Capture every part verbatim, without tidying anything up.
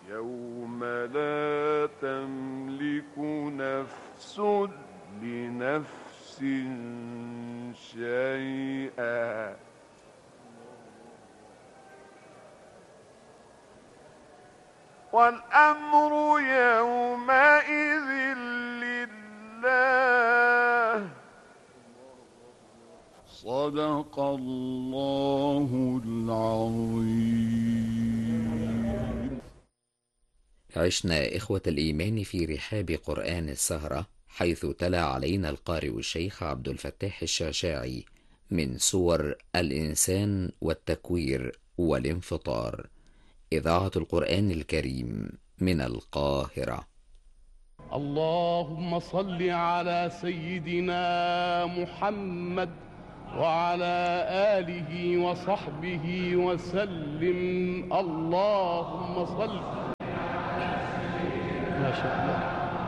يوم لا تملك نفس لنفس شيئا والأمر يومئذ لله. صدق الله العظيم. عشنا إخوة الإيمان في رحاب قرآن السهرة، حيث تلا علينا القارئ الشيخ عبد الفتاح الشعشاعي من سور الإنسان والتكوير والانفطار. إذاعة القرآن الكريم من القاهرة. اللهم صل على سيدنا محمد وعلى آله وصحبه وسلم. اللهم صل. ما شاء الله.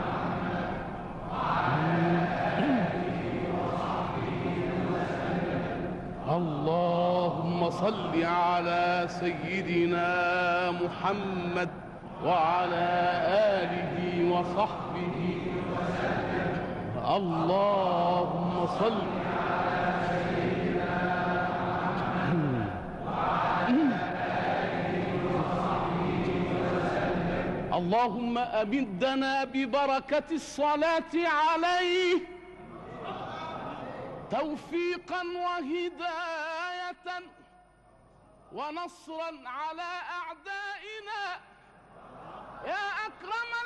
اللهم صل على سيدنا محمد وعلى آله وصحبه وسلم. اللهم صل على سيدنا محمد وعلى آله وصحبه وسلم. اللهم أمدنا ببركة الصلاة عليه توفيقا وهداية ونصرا على أعدائنا يا أكرم